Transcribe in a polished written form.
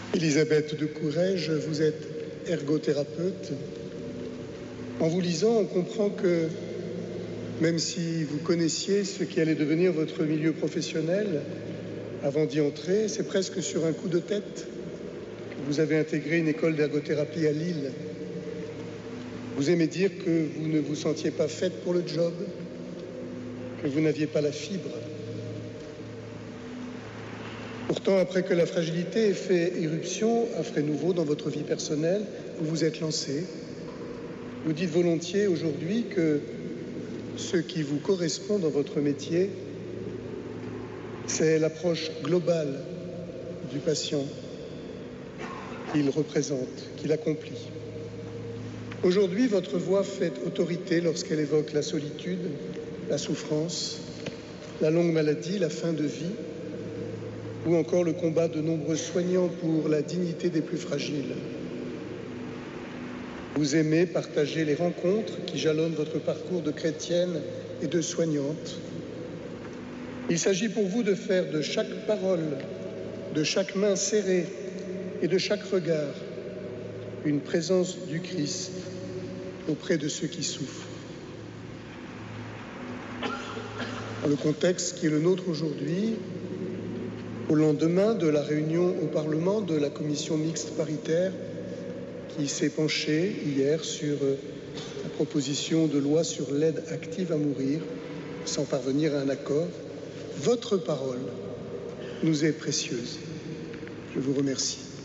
Elisabeth de Courrèges, vous êtes ergothérapeute. En vous lisant, on comprend que même si vous connaissiez ce qui allait devenir votre milieu professionnel, avant d'y entrer, c'est presque sur un coup de tête que vous avez intégré une école d'ergothérapie à Lille. Vous aimez dire que vous ne vous sentiez pas faite pour le job, que vous n'aviez pas la fibre. Pourtant, après que la fragilité ait fait irruption à frais nouveaux dans votre vie personnelle, vous vous êtes lancé. Vous dites volontiers aujourd'hui que ce qui vous correspond dans votre métier, c'est l'approche globale du patient qu'il représente, qu'il accomplit. Aujourd'hui, votre voix fait autorité lorsqu'elle évoque la solitude, la souffrance, la longue maladie, la fin de vie, ou encore le combat de nombreux soignants pour la dignité des plus fragiles. Vous aimez partager les rencontres qui jalonnent votre parcours de chrétienne et de soignante. Il s'agit pour vous de faire de chaque parole, de chaque main serrée et de chaque regard une présence du Christ auprès de ceux qui souffrent. Dans le contexte qui est le nôtre aujourd'hui, au lendemain de la réunion au Parlement de la commission mixte paritaire qui s'est penchée hier sur la proposition de loi sur l'aide active à mourir, sans parvenir à un accord, votre parole nous est précieuse. Je vous remercie.